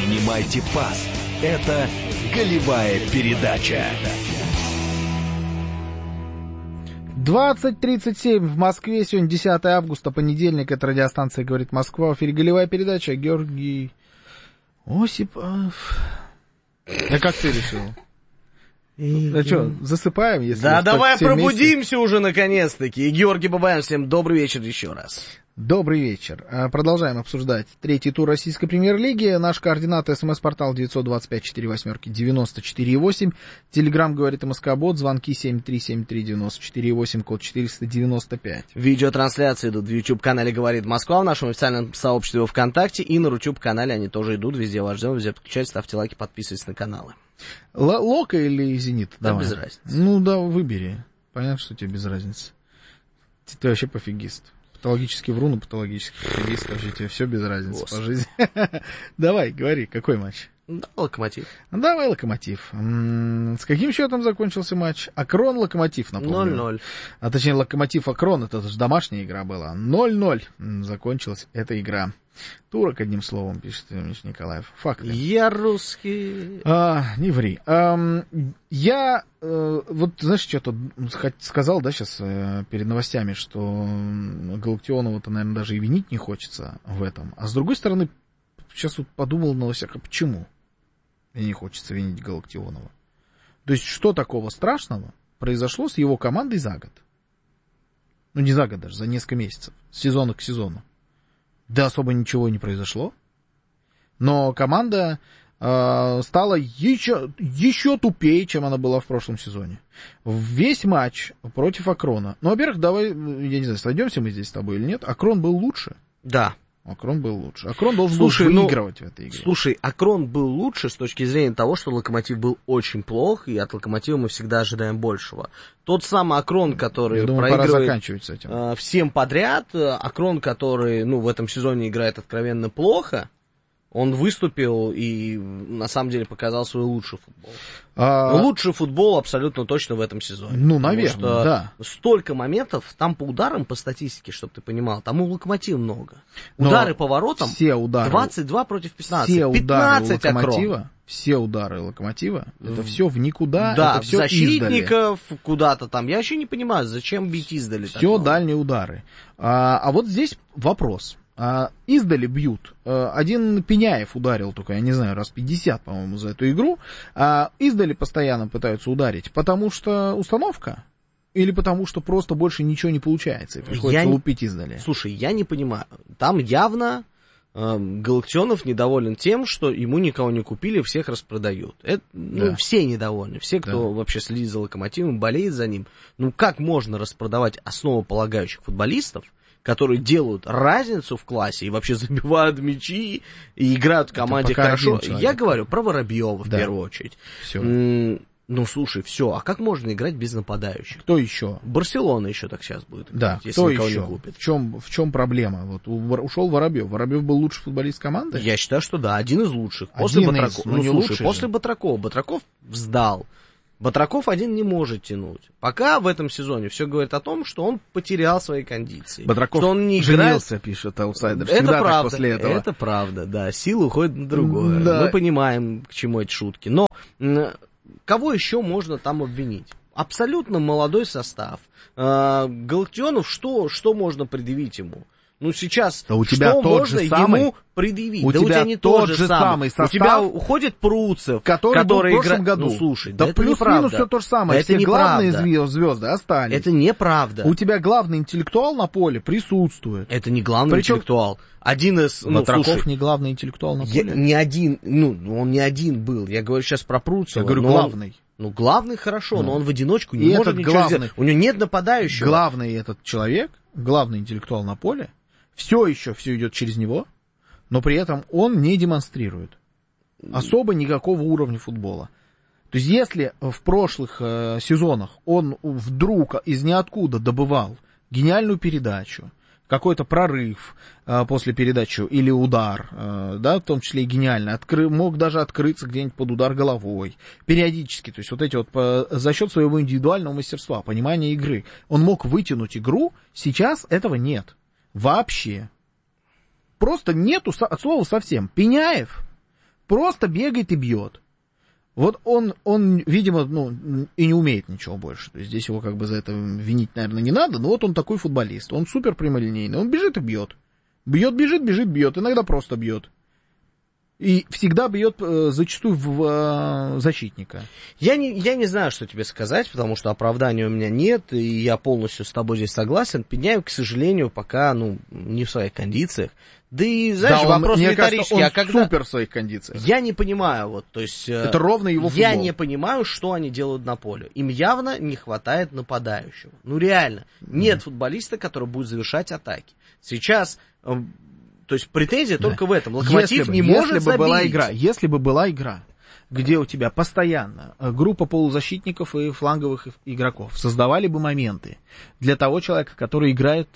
Принимайте пас. Это голевая передача. 20:37 в Москве. Сегодня 10 августа, понедельник. Это радиостанция «Говорит Москва». В эфире голевая передача. Георгий Осипов. А как ты решил? Ну что, засыпаем? Если да, давай пробудимся уже наконец-таки. И Георгий Бабаян, всем добрый вечер еще раз. Добрый вечер. Продолжаем обсуждать третий тур российской премьер-лиги. Наш координат СМС-портал 925-48-94-8. Телеграм «Говорит МСК-бот». Звонки 7373948, код 495. Видеотрансляции идут в YouTube-канале «Говорит Москва», в нашем официальном сообществе ВКонтакте, и на Рутюб-канале они тоже идут. Везде вас ждем, везде подключайтесь, ставьте лайки, подписывайтесь на каналы. Лока или Зенит? Да, давай. без разницы. Ну да, выбери. Понятно, что тебе без разницы. Ты вообще пофигист. Патологический врун и патологический пофигист. Вообще тебе все без разницы. Господи. По жизни. Давай, говори, какой матч? Да, Локомотив. Давай, Локомотив. С каким счетом закончился матч? Акрон-Локомотив, напомню. 0-0. А точнее, Локомотив-Акрон, это же домашняя игра была. 0-0 закончилась эта игра. Турок, одним словом, пишет Миш Николаев. Факты. Я русский. Не ври. Я, вот, знаешь, что-то сказал, да, сейчас перед новостями, что Галактионова-то, наверное, даже и винить не хочется в этом. А с другой стороны, сейчас вот подумал на новостях, а почему мне не хочется винить Галактионова? То есть, что такого страшного произошло с его командой за год? Ну, не за год даже, за несколько месяцев, с сезона к сезону. Да особо ничего не произошло. Но команда стала еще тупее, чем она была в прошлом сезоне. Весь матч против Акрона. Ну, во-первых, давай, я не знаю, сойдемся мы здесь с тобой или нет. Акрон был лучше? Да. Акрон был лучше. Акрон должен был выигрывать в этой игре. Слушай, Акрон был лучше с точки зрения того, что Локомотив был очень плох, и от Локомотива мы всегда ожидаем большего. Тот самый Акрон, который проигрывает всем подряд, Акрон, который, в этом сезоне играет откровенно плохо, он выступил и, на самом деле, показал свой лучший футбол. Лучший футбол абсолютно точно в этом сезоне. Ну, наверное, да. Столько моментов, там по ударам, по статистике, чтобы ты понимал, там у Локомотива много. Удары по воротам, все удары, 22 против 15. Все 15 удары Локомотива, все удары Локомотива, это все в никуда, да, это все защитников издали. Куда-то там. Я вообще не понимаю, зачем бить издали. Все дальние удары. А вот здесь вопрос. Издали бьют. Один Пеняев ударил только, я не знаю, раз 50, по-моему, за эту игру. Издали постоянно пытаются ударить, потому что установка? Или потому что просто больше ничего не получается, и приходится лупить издали? Слушай, я не понимаю. Там явно Галактионов недоволен тем, что ему никого не купили, всех распродают. Это, все недовольны. Все, кто вообще следит за Локомотивом, болеет за ним. Как можно распродавать основополагающих футболистов, которые делают разницу в классе и вообще забивают мячи и играют в команде хорошо? Я говорю про Воробьева в первую очередь. Все. Слушай, все, а как можно играть без нападающих? Кто еще? Барселона еще так сейчас будет играть, да, если кто никого еще? Не купит. В чем проблема? Вот ушел Воробьев. Воробьев был лучший футболист команды? Я считаю, что да, один из лучших. После Батракова. После Батракова. Батраков сдал. Батраков один не может тянуть. Пока в этом сезоне все говорит о том, что он потерял свои кондиции. Батраков что он не женился, пишет аутсайдер. Это правда, после этого. Это правда, да. Силы уходят на другое. Да. Мы понимаем, к чему эти шутки. Но кого еще можно там обвинить? Абсолютно молодой состав. Галактионов, что можно предъявить ему? Сейчас, да у тебя что тот можно же самый, ему предъявить? У тебя не тот же самый состав, у тебя уходит Пруцев, который был в прошлом году. Слушай, да это плюс-минус все то же самое. Это все главные звезды остались. Это неправда. У тебя главный интеллектуал на поле присутствует. Это не главный интеллектуал. Один из... Батраков не главный интеллектуал на поле? Не один, он не один был. Я говорю сейчас про Пруцева. Я говорю, главный. Главный хорошо, но он в одиночку не может ничего сделать. У него нет нападающего. Главный этот человек, главный интеллектуал на поле, все идет через него, но при этом он не демонстрирует особо никакого уровня футбола. То есть если в прошлых сезонах он вдруг из ниоткуда добывал гениальную передачу, какой-то прорыв после передачи или удар, да, в том числе и гениально, мог даже открыться где-нибудь под удар головой, периодически, то есть вот эти вот за счет своего индивидуального мастерства, понимания игры, он мог вытянуть игру, сейчас этого нет. Вообще. Просто нету от слова совсем. Пеняев просто бегает и бьет. Вот он, видимо, и не умеет ничего больше. То есть здесь его как бы за это винить, наверное, не надо, но вот он такой футболист. Он супер прямолинейный. Он бежит и бьет. Бежит, бьет. Иногда просто бьет. И всегда бьет зачастую в защитника. Я не знаю, что тебе сказать, потому что оправдания у меня нет, и я полностью с тобой здесь согласен. Пеняев, к сожалению, пока не в своих кондициях. Да и, знаешь, да, вопрос риторический. Он супер в своих кондициях. Я не понимаю, то есть... Это ровно его футбол. Я не понимаю, что они делают на поле. Им явно не хватает нападающего. Реально. Нет футболиста, который будет завершать атаки. Сейчас... То есть претензия только в этом. Локомотив не может забить. Если бы была игра, где у тебя постоянно группа полузащитников и фланговых игроков создавали бы моменты для того человека, который играет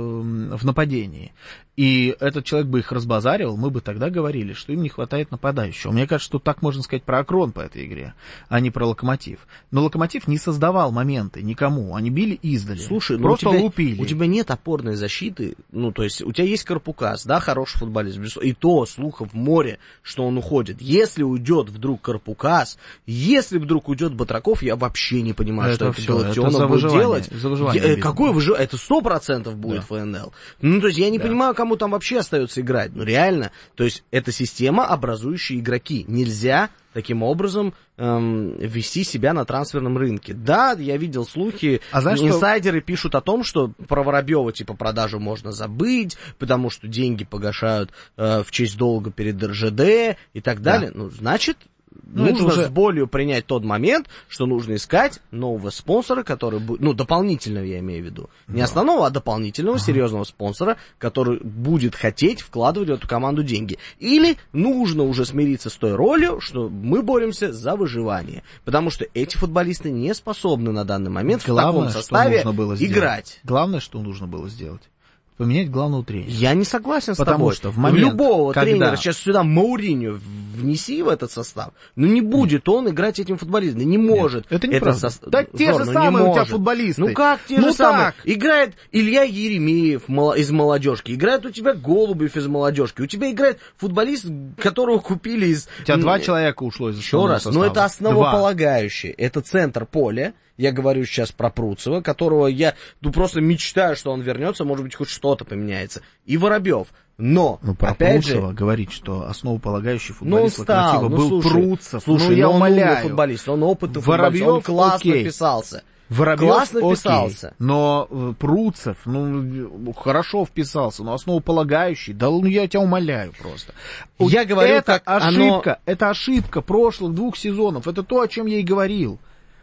в нападении, и этот человек бы их разбазаривал, мы бы тогда говорили, что им не хватает нападающего. Мне кажется, что так можно сказать про Акрон по этой игре, а не про Локомотив. Но Локомотив не создавал моменты никому, они били издали. Слушай, просто лупили. У тебя нет опорной защиты, то есть у тебя есть Карпукас, да, хороший футболист, и то слухов в море, что он уходит. Если уйдет вдруг Карпукас, если вдруг уйдет Батраков, я вообще не понимаю, что это Галактионов будет делать. Какое выживание? Это 100% будет ФНЛ. То есть я не понимаю, кому там вообще остается играть. Реально. То есть это система, образующая игроки. Нельзя таким образом вести себя на трансферном рынке. Да, я видел слухи, инсайдеры пишут о том, что про Воробьева типа продажу можно забыть, потому что деньги погашают в честь долга перед РЖД и так далее. Значит... нужно с болью принять тот момент, что нужно искать нового спонсора, который будет, дополнительного я имею в виду. Не основного, а дополнительного, серьезного спонсора, который будет хотеть вкладывать в эту команду деньги. Или нужно уже смириться с той ролью, что мы боремся за выживание. Потому что эти футболисты не способны на данный момент в таком составе играть. Главное, что нужно было сделать. Поменять главного тренера. Я не согласен с тобой. Потому что в момент, любого тренера сейчас сюда Мауриньо внеси в этот состав, не будет он играть этим футболистом. Не может. Это неправда. Да те же самые у тебя футболисты. Как те же самые? Играет Илья Еремеев из молодежки, играет у тебя Голубев из молодежки, у тебя играет футболист, которого купили из... У тебя 2 человека ушло из основного состава. Но это основополагающее. Это центр поля. Я говорю сейчас про Пруцева, которого я просто мечтаю, что он вернется, может быть, хоть что-то поменяется. И Воробьев. Но, про опять Пруцева же... говорить, что основополагающий футболист Локомотива был Пруцев. Слушай, я умоляю. Он футболист, он опытный Воробьев, футболист, он классно вписался. Воробьев, классно вписался. Но Пруцев, хорошо вписался, но основополагающий, я тебя умоляю просто. Я говорю, это ошибка, это ошибка прошлых 2 сезонов, это то, о чем я и говорил.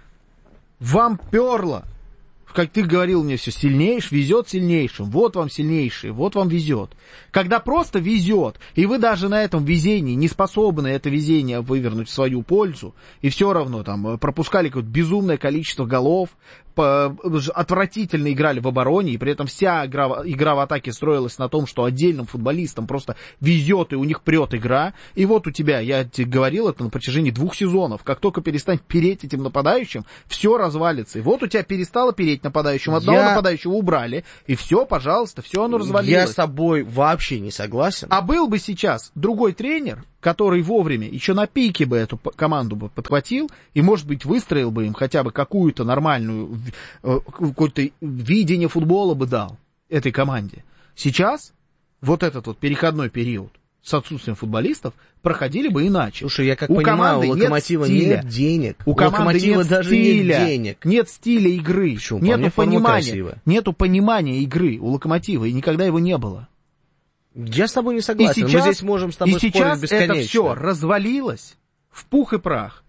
Вам перло, как ты говорил мне, все сильнейший, везет сильнейшим, вот вам сильнейший, вот вам везет. Когда просто везет, и вы даже на этом везении не способны это везение вывернуть в свою пользу, и все равно там пропускали какое-то безумное количество голов, отвратительно играли в обороне, и при этом вся игра в атаке строилась на том, что отдельным футболистам просто везет, и у них прет игра. И вот у тебя, я тебе говорил это на протяжении 2 сезонов, как только перестанет переть этим нападающим, все развалится. И вот у тебя перестало переть нападающим, одного нападающего убрали, и все, пожалуйста, все оно развалилось. Я с тобой вообще не согласен. А был бы сейчас другой тренер, который вовремя, еще на пике бы эту команду бы подхватил, и, может быть, выстроил бы им хотя бы какую-то нормальную, какое-то видение футбола бы дал этой команде. Сейчас вот этот вот переходной период с отсутствием футболистов проходили бы иначе. Слушай, я как понимаю, у Локомотива нет денег. У Локомотива даже нет денег. Нет стиля игры. Почему? Нету понимания игры у Локомотива, и никогда его не было. Я с тобой не согласен. Мы здесь можем с тобой спорить бесконечно. И сейчас это все развалилось в пух и прах.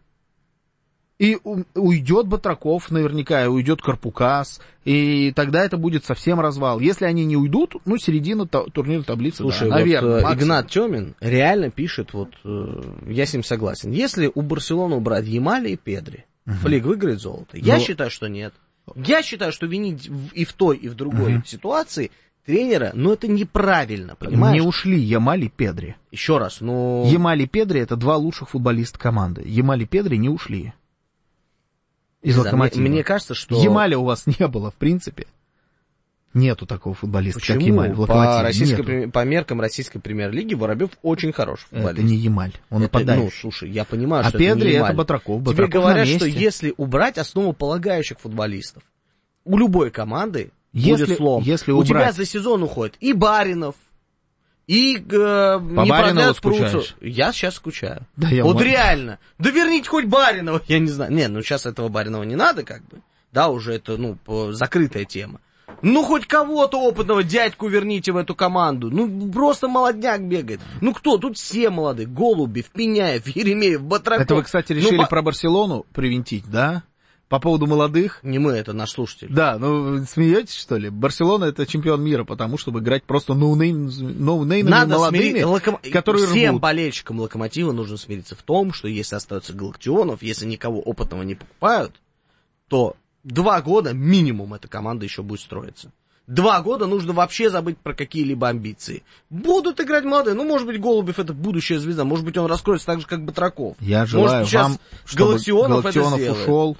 И уйдет Батраков наверняка, и уйдет Карпукас, и тогда это будет совсем развал. Если они не уйдут, середина турнирной таблицы, слушай, да, наверное. Вот Игнат Тёмин реально пишет, я с ним согласен. Если у Барселоны убрать Ямали и Педри, Флик выиграет золото? Я считаю, что нет. Я считаю, что винить и в той, и в другой ситуации тренера, это неправильно, понимаешь? Не ушли Ямали и Педри. Еще раз, Ямали и Педри — это 2 лучших футболиста команды. Ямали и Педри не ушли из Локомотива. Мне кажется, что... Ямали у вас не было, в принципе. Нету такого футболиста, Почему? как Ямаль в «Локомотиве». По меркам российской премьер-лиги Воробьев очень хороший футболист. Это не Ямаль, он нападающий. Ну, слушай, я понимаю, что Педри это не Ямаль. это Батраков. Тебе говорят, что если убрать основополагающих футболистов, у любой команды будет слом. Если у тебя за сезон уходит и Баринов, и не продляют Пруцев. Я сейчас скучаю. Да, вот реально. Да верните хоть Баринова, я не знаю. Не, ну сейчас этого Баринова не надо, как бы. Да, уже это, закрытая тема. Ну, хоть кого-то опытного дядьку верните в эту команду. Ну, просто молодняк бегает. Ну, кто? Тут все молодые. Голубев, Пеняев, Еремеев, Батраков. Это вы, кстати, решили про Барселону привинтить, да? По поводу молодых? Не мы, это наш слушатель. Да, вы смеетесь, что ли? Барселона — это чемпион мира, потому чтобы играть просто ноунеймами молодыми, которые всем рвут. болельщикам Локомотива нужно смириться в том, что если остается Галактионов, если никого опытного не покупают, то 2 года минимум эта команда еще будет строиться. 2 года нужно вообще забыть про какие-либо амбиции. Будут играть молодые. Ну, может быть, Голубев — это будущая звезда. Может быть, он раскроется так же, как Батраков. Я желаю вам, чтобы Галактионов ушел,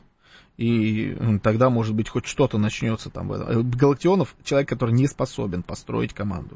и тогда, может быть, хоть что-то начнется там. Галактионов — человек, который не способен построить команду.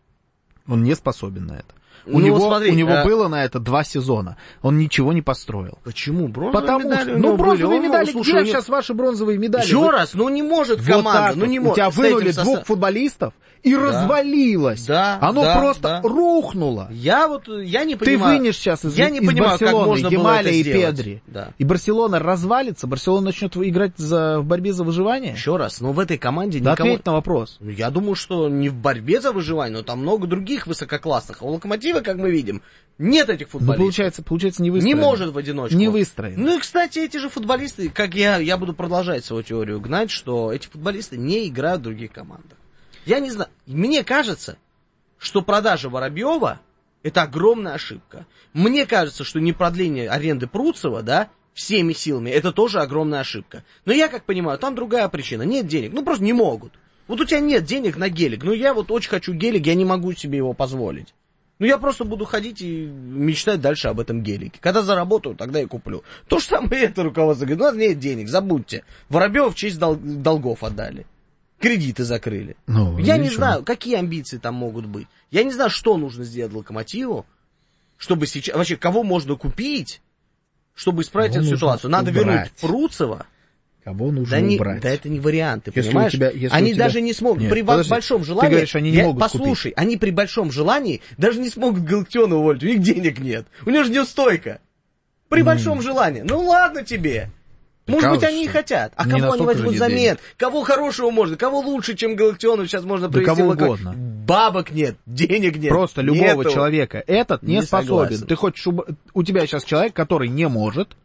Он не способен на это. У него было на это 2 сезона. Он ничего не построил. Почему? Бронзовые медали бронзовые медали. Где сейчас ваши бронзовые медали? Еще раз, не может команда. Не может. У тебя вынули 2 футболистов, и развалилось. Оно просто рухнуло. Я не понимаю. Ты вынешь сейчас из Барселоны Ямаля и Педри. И Барселона развалится, Барселона начнет играть в борьбе за выживание. Еще раз, в этой команде никого... Ответь на вопрос. Я думаю, что не в борьбе за выживание, но там много других высококлассных. А у Локомотива, как мы видим, нет этих футболистов. Получается, не выстроено. Не может в одиночку. Не выстроено. Ну и, кстати, эти же футболисты, как я буду продолжать свою теорию гнать, что эти футболисты не играют в других командах. Я не знаю, мне кажется, что продажа Воробьева — это огромная ошибка. Мне кажется, что не продление аренды Пруцева, всеми силами, это тоже огромная ошибка. Но я, как понимаю, там другая причина. Нет денег, просто не могут. Вот у тебя нет денег на гелик, я очень хочу гелик, я не могу себе его позволить. Я просто буду ходить и мечтать дальше об этом гелике. Когда заработаю, тогда и куплю. То же самое это руководство говорит, у нас нет денег, забудьте. Воробьева в честь долгов отдали. Кредиты закрыли. Я не знаю, какие амбиции там могут быть. Я не знаю, что нужно сделать Локомотиву, чтобы сейчас... Вообще, кого можно купить, чтобы исправить эту ситуацию? Надо вернуть Пруцева. Кого нужно убрать? Да это не вариант, ты понимаешь? Они даже не смогут. Нет, при большом желании... Ты говоришь, они не могут послушай, купить. Они при большом желании даже не смогут Галактиона уволить. У них денег нет. У него же неустойка. При большом желании. Ладно тебе. Может быть, они и хотят. А кого они возьмут замен? Кого хорошего можно? Кого лучше, чем Галактионов сейчас можно привести? Кого угодно. Бабок нет, денег нет. Просто любого человека. Этот не способен. Ты хочешь, чтобы... У тебя сейчас человек, который не может,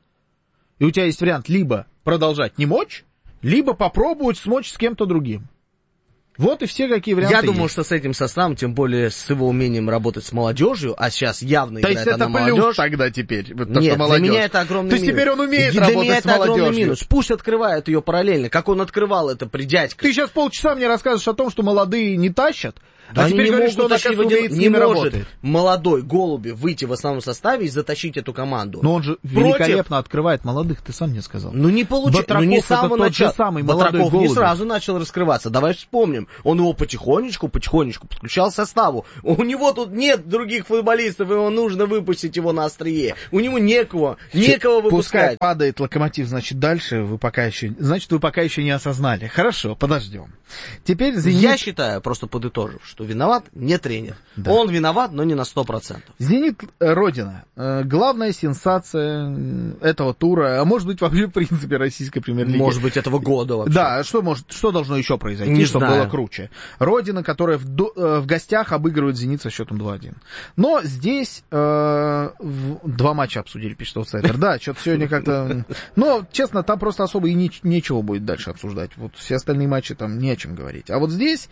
и у тебя есть вариант либо продолжать не мочь, либо попробовать смочь с кем-то другим. Вот и все какие варианты Я думаю, есть. что с этим составом, тем более с его умением работать с молодежью, а сейчас явно играет она молодежь. То есть это плюс тогда теперь? Нет, для меня это огромный минус. То есть теперь он умеет работать с молодежью? Для меня это огромный минус. Пусть открывает ее параллельно, как он открывал это при дядьке. Ты сейчас полчаса мне рассказываешь о том, что молодые не тащат, а теперь говоришь, что он умеет с ними работать. Молодой Голубев выйти в основном составе и затащить эту команду. Но он же великолепно открывает молодых, ты сам мне сказал. Не получается. Не с самого начала. Батраков не сразу начал раскрываться. Давай вспомним. Он его потихонечку подключал к составу. У него тут нет других футболистов, его нужно выпустить его на острие. У него некого выпускать. Пускай падает Локомотив, значит, дальше вы пока еще не осознали. Хорошо, подождем. Теперь «Зенит». Я считаю, просто подытожив, что виноват не тренер. Да. Он виноват, но не на 100%. «Зенит» — Родина. Главная сенсация этого тура, а может быть, вообще, в принципе, российской премьер-лиги. Может быть, этого года вообще. Да, что должно еще произойти, чтобы было круче? Родина, которая в гостях обыгрывает «Зенит» со счетом 2-1. Но здесь 2 матча обсудили, пишет аутсайдер. Да, что-то сегодня как-то... Но, честно, там просто особо и нечего будет дальше обсуждать. Вот все остальные матчи там не о чем говорить. А вот здесь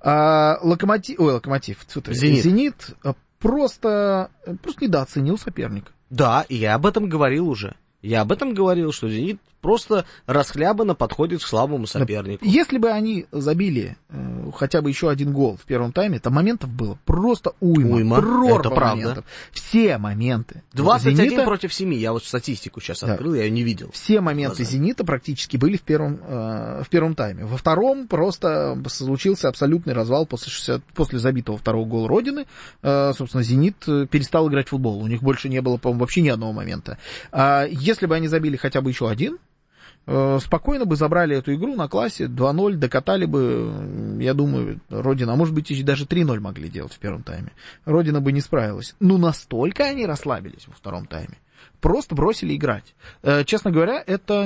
«Зенит» просто недооценил соперника. Да, и я об этом говорил уже. Я об этом говорил, что «Зенит» просто расхлябанно подходит к слабому сопернику. Если бы они забили хотя бы еще один гол в первом тайме, то моментов было просто уйма. Это правда. Моментов. Все моменты. 21 «Зенита» против 7. Я вот статистику сейчас открыл, я ее не видел. Все моменты «Зенита» практически были в первом тайме. Во втором просто случился абсолютный развал после забитого второго гола Родины. Собственно, «Зенит» перестал играть в футбол. У них больше не было, по-моему, вообще ни одного момента. Если бы они забили хотя бы еще один, спокойно бы забрали эту игру на классе, 2-0, докатали бы, я думаю, Родина, а может быть, и даже 3-0 могли делать в первом тайме. Родина бы не справилась. Но настолько они расслабились во втором тайме. Просто бросили играть. Честно говоря, это,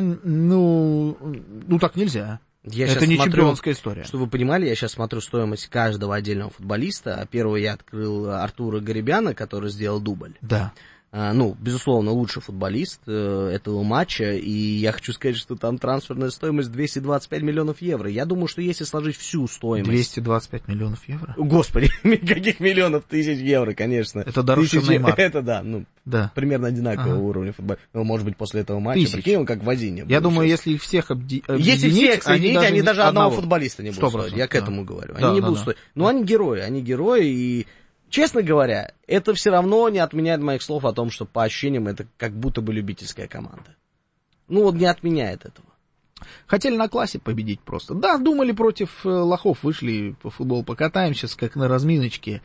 так нельзя. Это не чемпионская история. Чтобы вы понимали, я сейчас смотрю стоимость каждого отдельного футболиста. Первый я открыл Артура Гарибяна, который сделал дубль. Да. Безусловно, лучший футболист этого матча, и я хочу сказать, что там трансферная стоимость 225 миллионов евро. Я думаю, что если сложить всю стоимость... 225 миллионов евро? Господи, каких миллионов, тысяч евро, конечно. Это дороже, чем Неймар. Это да, примерно одинакового уровня футбола. Может быть, после этого матча, прикинь, он как в Азине. Я думаю, если их всех объединить... Если всех соединить, они даже одного футболиста не будут стоить. Я к этому говорю. Они не будут стоить. Но они герои, и... Честно говоря, это все равно не отменяет моих слов о том, что по ощущениям это как будто бы любительская команда. Не отменяет этого. Хотели на классе победить просто. Да, думали, против лохов вышли, по футбол покатаем сейчас, как на разминочке.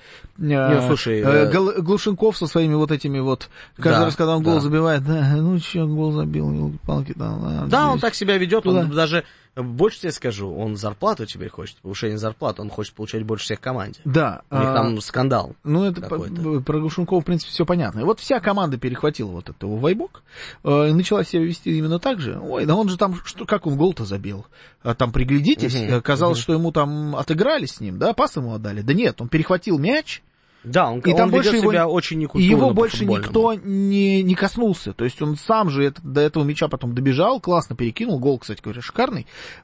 Глушенков со своими вот этими вот, каждый раз, когда он гол забивает, гол забил, палки там. Да, он так себя ведет, он даже... Больше тебе скажу, он зарплату теперь хочет, повышение зарплаты, он хочет получать больше всех в команде. Да. У них там скандал. Это про Глушенкова, в принципе, все понятно. И вот вся команда перехватила вот этого Вайбок, и начала себя вести именно так же. Ой, да он же там, как он гол-то забил? Там приглядитесь, казалось, что ему там отыграли с ним, да, пас ему отдали. Да нет, он перехватил мяч. Да, он ведет себя очень некультурно. И его больше никто не коснулся. То есть он сам же до этого мяча потом добежал, классно перекинул. Гол, кстати говоря, шикарный.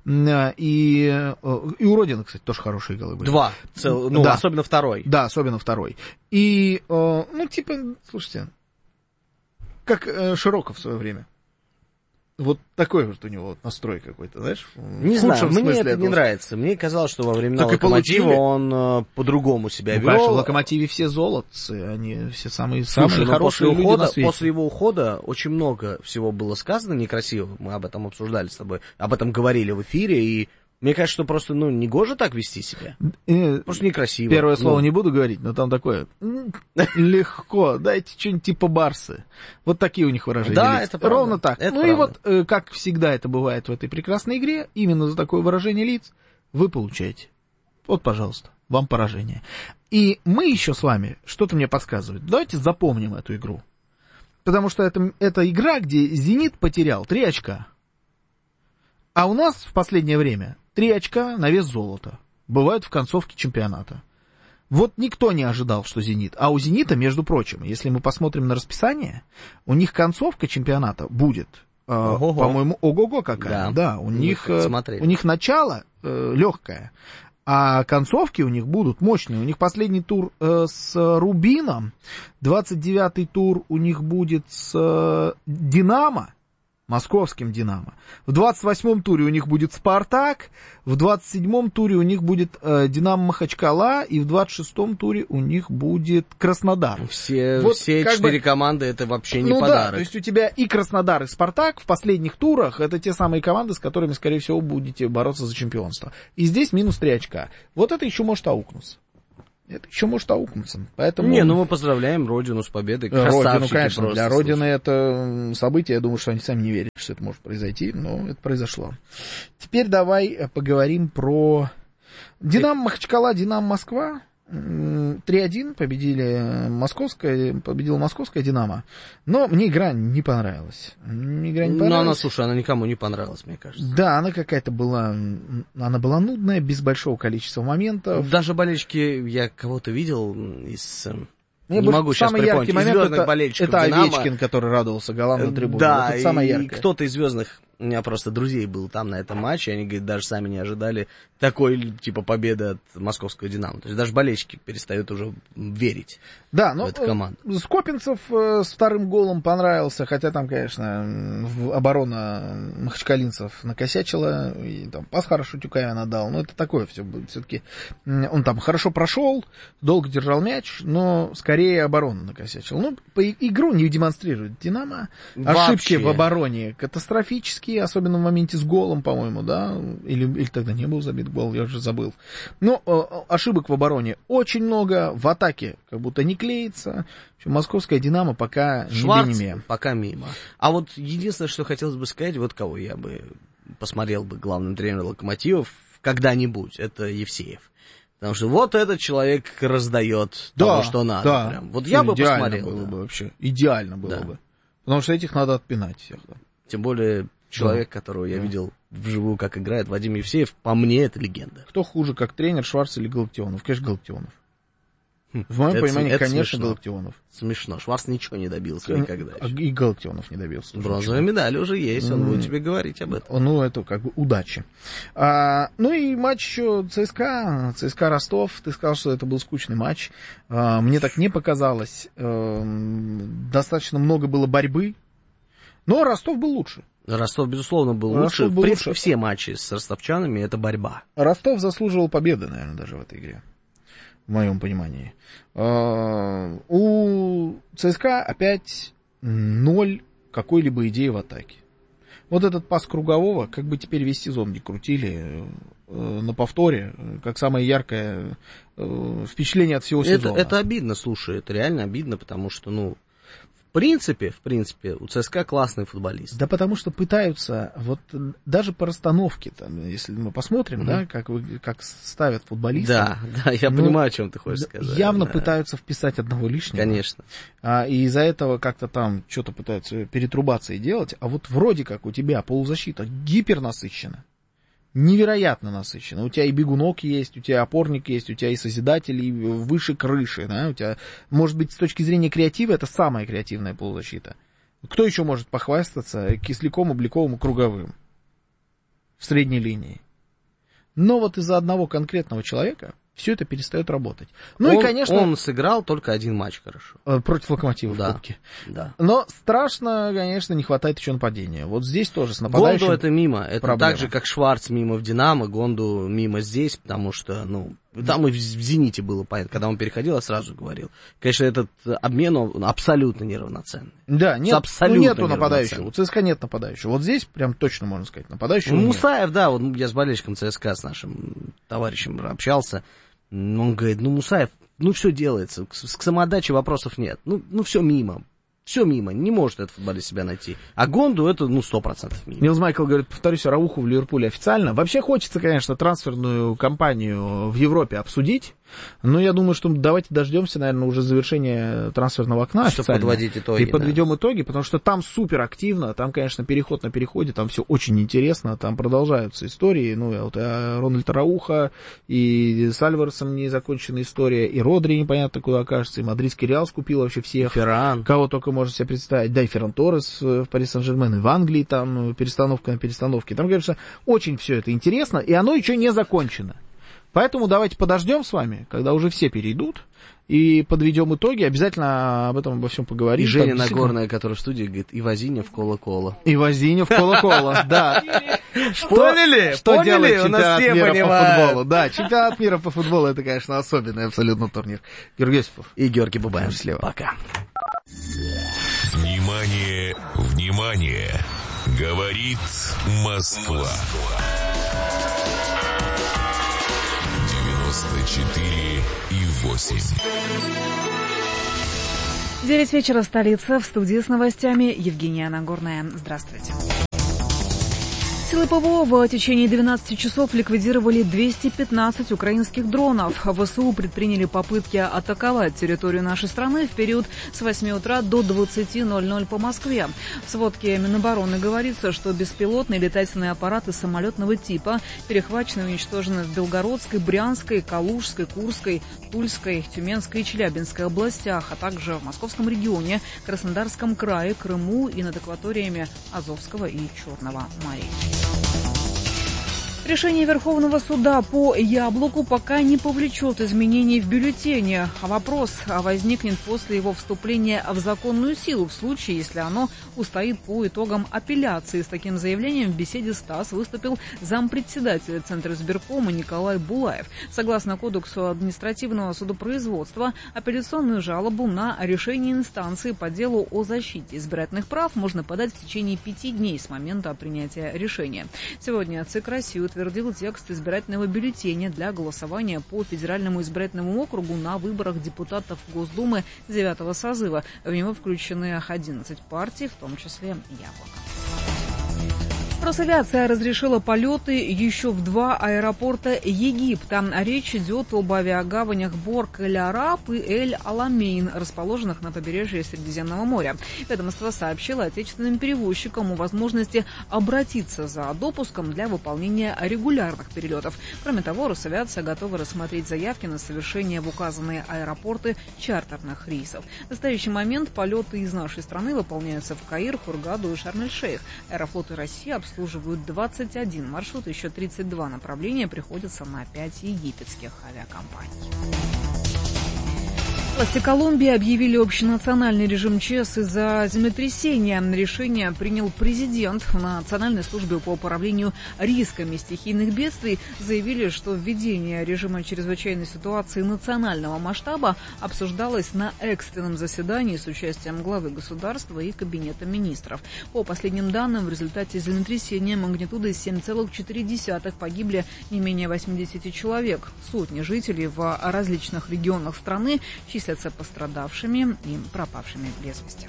И у Родины, кстати, тоже хорошие голы были. Два. Да. Особенно второй. Да, особенно второй. И, слушайте, как Широков в свое время. Вот такой вот у него настрой какой-то, знаешь? Не знаю, мне это не нравится. Мне казалось, что во времена Локомотива он по-другому себя вел. Конечно, в Локомотиве все золотцы, они все самые хорошие люди на свете. После его ухода очень много всего было сказано некрасивого. Мы об этом обсуждали с тобой, об этом говорили в эфире, и мне кажется, что просто, негоже так вести себя. Просто некрасиво. Первое слово не буду говорить, но там такое, легко, дайте что-нибудь типа Барсы. Вот такие у них выражения. Да, лиц. Это правда. Ровно так. Это и вот, как всегда это бывает в этой прекрасной игре, именно за такое выражение лиц вы получаете. Вот, пожалуйста, вам поражение. И мы еще с вами, что-то мне подсказывает, давайте запомним эту игру. Потому что это игра, где «Зенит» потерял 3 очка. А у нас в последнее время 3 очка на вес золота бывают в концовке чемпионата. Вот никто не ожидал, что «Зенит». А у «Зенита», между прочим, если мы посмотрим на расписание, у них концовка чемпионата будет, по-моему, ого-го какая. Да, у них начало легкое, а концовки у них будут мощные. У них последний тур с Рубином, 29-й тур у них будет с «Динамо», московским «Динамо». В 28-м туре у них будет «Спартак», в 27-м туре у них будет «Динамо» Махачкала, и в 26-м туре у них будет «Краснодар». Все 4 команды — это вообще не подарок. Да, то есть у тебя и «Краснодар», и «Спартак» в последних турах — это те самые команды, с которыми, скорее всего, будете бороться за чемпионство. И здесь минус 3 очка. Вот это еще может аукнуться. Поэтому... мы поздравляем Родину с победой. Родину, конечно, просто, для Родины это событие, я думаю, что они сами не верят, что это может произойти, но это произошло. Теперь давай поговорим про «Динамо» Махачкала, «Динамо» Москва. 3-1 победила московская «Динамо». Но мне игра не понравилась. Она никому не понравилась, мне кажется. Да, она какая-то была... Она была нудная, без большого количества моментов. Даже болельщики, я кого-то видел из... Не могу сейчас припомнить. Звездных болельщиков это «Динамо». Овечкин, который радовался голам на трибуне. Да, вот это самое яркое. И кто-то из звездных У меня просто друзей был там на этом матче, они, говорят, даже сами не ожидали такой, типа, победы от московского «Динамо». То есть даже болельщики перестают уже верить в эту команду. Скопинцев с вторым голом понравился, хотя там, конечно, оборона махачкалинцев накосячила, и там пас хорошо Тюкавин отдал, но это такое все-таки. Он там хорошо прошел, долго держал мяч, но скорее оборона накосячила. Ну, по игру не демонстрирует «Динамо». Ошибки в обороне катастрофические, особенно в моменте с голом, по-моему, да, или тогда не был забит гол, я уже забыл. Но ошибок в обороне очень много, в атаке как будто не клеится. В общем, московская «Динамо» пока Шварц пока мимо. А вот единственное, что хотелось бы сказать, вот кого я бы посмотрел бы главным тренером «Локомотивов» когда-нибудь, это Евсеев. Потому что вот этот человек раздает того, что надо. Да. Прям. Вот я бы посмотрел. Было бы вообще. Идеально было бы. Потому что этих надо отпинать всех. Да. Тем более человек, которого я видел вживую, как играет, Вадим Евсеев, по мне, это легенда. Кто хуже, как тренер, Шварц или Галактионов? Конечно, Галактионов. В моем понимании, конечно, смешно. Галактионов. Смешно. Шварц ничего не добился никогда еще. И Галактионов не добился. Бронзовая медаль уже есть, он будет тебе говорить об этом. Ну, это как бы удачи. Ну и матч еще ЦСКА Ростов. Ты сказал, что это был скучный матч. Мне так не показалось. Достаточно много было борьбы. Но Ростов был лучше. Ростов, безусловно, был лучше. В принципе, все матчи с ростовчанами — это борьба. Ростов заслуживал победы, наверное, даже в этой игре. В моем понимании. У ЦСКА опять 0 какой-либо идеи в атаке. Вот этот пас Кругового, как бы теперь весь сезон не крутили на повторе, как самое яркое впечатление от всего сезона. Это обидно, слушай, это реально обидно, потому что, в принципе, у ЦСКА классный футболист. Да потому что пытаются, вот даже по расстановке, там, если мы посмотрим, да, как ставят футболистов. Да, я понимаю, о чем ты хочешь сказать. Явно пытаются вписать одного лишнего. Конечно. И из-за этого как-то там что-то пытаются перетрубации делать, а вот вроде как у тебя полузащита гипернасыщена. Невероятно насыщенно. У тебя и бегунок есть, у тебя опорник есть, у тебя и созидатель, и выше крыши. Да? У тебя, может быть, с точки зрения креатива, это самая креативная полузащита. Кто еще может похвастаться Кисляком, Обликовым и Круговым в средней линии? Но вот из-за одного конкретного человека все это перестает работать. И, конечно, он сыграл только один матч хорошо. Против Локомотива в Кубке. Да. Но страшно, конечно, не хватает еще нападения. Вот здесь тоже с нападающим Гонду это мимо. Это проблема. так же, как Шварц мимо в «Динамо», Гонду мимо здесь, потому что, там и в «Зените» было понятно. Когда он переходил, я сразу говорил. Конечно, этот обмен, он абсолютно неравноценный. Да, нету нападающего. У ЦСКА нет нападающего. Вот здесь прям точно можно сказать, нападающего нет. Мусаев, да, вот я с болельщиком ЦСКА, с нашим товарищем общался. Он говорит, Мусаев, все делается, к самоотдаче вопросов нет. Все мимо. Все мимо, не может этот футболист себя найти. А Гонду это, 100% мимо. Нилс Майкл говорит, повторюсь, Арауху в Ливерпуле официально. Вообще хочется, конечно, трансферную кампанию в Европе обсудить. Но я думаю, что давайте дождемся, наверное, уже завершения трансферного окна. Чтобы подводить итоги. И подведем итоги, потому что там супер активно, там, конечно, переход на переходе, там все очень интересно, там продолжаются истории. Рональд Арауха, и с Альваресом незаконченная история, и Родри непонятно куда окажется, и мадридский Реал скупил вообще всех. Ферран. Кого только можно себе представить. Да, и Ферран Торрес в Пари Сен-Жермен, и в Англии там перестановка на перестановке. Там, конечно, очень все это интересно, и оно еще не закончено. Поэтому давайте подождем с вами, когда уже все перейдут, и подведем итоги. Обязательно об этом обо всем поговорим. И Женя Нагорная, которая в студии, говорит, и Возиня в Кола-Кола. И Возиня в Кола-Кола, да. Что делает чемпионат мира по футболу? Да, чемпионат мира по футболу — это, конечно, особенный абсолютно турнир. Георгий Осипов и Георгий Бабаев. Счастливо. Пока. Внимание, внимание! Говорит Москва. 94,8. 9 вечера, столица. В студии с новостями Евгения Нагорная. Здравствуйте. Силы ПВО в течение 12 часов ликвидировали 215 украинских дронов. ВСУ предприняли попытки атаковать территорию нашей страны в период с 8 утра до 20:00 по Москве. В сводке Минобороны говорится, что беспилотные летательные аппараты самолетного типа перехвачены и уничтожены в Белгородской, Брянской, Калужской, Курской, Тульской, Тюменской и Челябинской областях, а также в Московском регионе, Краснодарском крае, Крыму и над акваториями Азовского и Черного морей. Решение Верховного суда по «Яблоку» пока не повлечет изменений в бюллетене. А вопрос возникнет после его вступления в законную силу в случае, если оно устоит по итогам апелляции. С таким заявлением в беседе с ТАСС выступил зампредседателя Центра избиркома Николай Булаев. Согласно Кодексу административного судопроизводства, апелляционную жалобу на решение инстанции по делу о защите избирательных прав можно подать в течение 5 дней с момента принятия решения. Сегодня ЦИК России утвердил текст избирательного бюллетеня для голосования по федеральному избирательному округу на выборах депутатов Госдумы 9-го созыва. В него включены 11 партий, в том числе «Яблоко». Росавиация разрешила полеты еще в 2 аэропорта Египта. Речь идет об авиагаванях Борг Эль-Араб и Эль-Аламейн, расположенных на побережье Средиземного моря. Ведомство сообщило отечественным перевозчикам о возможности обратиться за допуском для выполнения регулярных перелетов. Кроме того, Росавиация готова рассмотреть заявки на совершение в указанные аэропорты чартерных рейсов. В настоящий момент полеты из нашей страны выполняются в Каир, Хургаду и Шарм-эль-Шейх. Аэрофлоты России обслуживают 21 маршрут, еще 32 направления приходятся на 5 египетских авиакомпаний. Власти Колумбии объявили общенациональный режим ЧС из-за землетрясения. Решение принял президент. В Национальной службе по управлению рисками стихийных бедствий заявили, что введение режима чрезвычайной ситуации национального масштаба обсуждалось на экстренном заседании с участием главы государства и кабинета министров. По последним данным, в результате землетрясения магнитудой 7,4 погибли не менее 80 человек. Сотни жителей в различных регионах страны числятся пострадавшими и пропавшими без вести.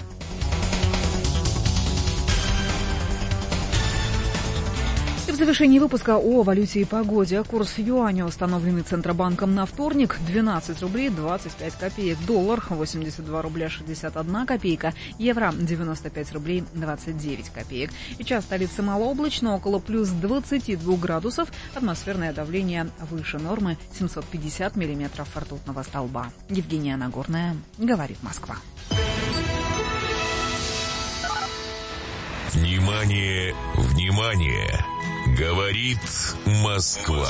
И в завершении выпуска о валюте и погоде. Курс юаня, установленный Центробанком на вторник, 12 рублей 25 копеек. Доллар 82 рубля 61 копейка. Евро 95 рублей 29 копеек. Сейчас столица малооблачно, около плюс 22 градусов. Атмосферное давление выше нормы 750 миллиметров ртутного столба. Евгения Нагорная, говорит Москва. Внимание, внимание! Говорит Москва.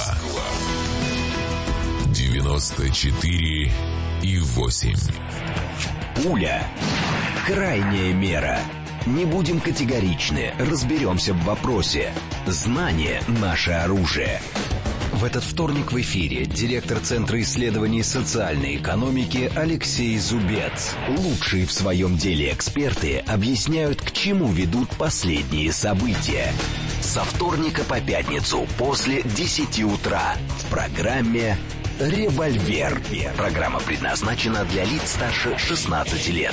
94,8. Пуля. Крайняя мера. Не будем категоричны, разберемся в вопросе. Знание – наше оружие. В этот вторник в эфире директор Центра исследований социальной экономики Алексей Зубец. Лучшие в своем деле эксперты объясняют, к чему ведут последние события. Со вторника по пятницу после 10 утра в программе «Револьвер». Программа предназначена для лиц старше 16 лет.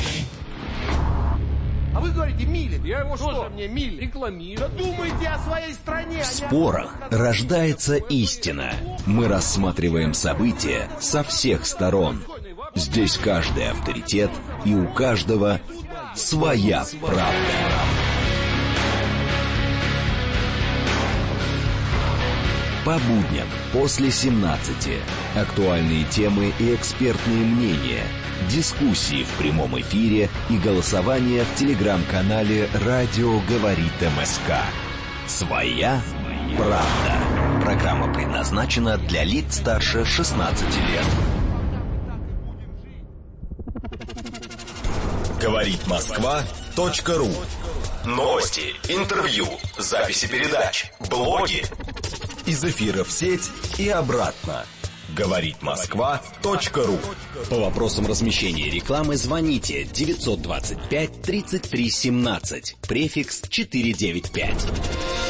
А вы говорите, милит. Я его что? Мне милит. Рекламирую. Да думайте о своей стране. В спорах рождается истина. Мы рассматриваем события со всех сторон. Здесь каждый авторитет, и у каждого своя правда. По будням после 17. Актуальные темы и экспертные мнения. Дискуссии в прямом эфире и голосование в телеграм-канале «Радио говорит МСК». Своя правда. Программа предназначена для лиц старше 16 лет. Говорит Москва.ру. Новости, интервью, записи передач, блоги. Из эфира в сеть и обратно. Говорит Москва.ру. По вопросам размещения рекламы звоните 925 33 17, префикс 495.